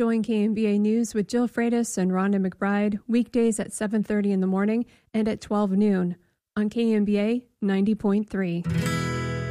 Join KMBA News with Jill Freitas and Rhonda McBride weekdays at 7:30 in the morning and at 12 noon on KMBA 90.3.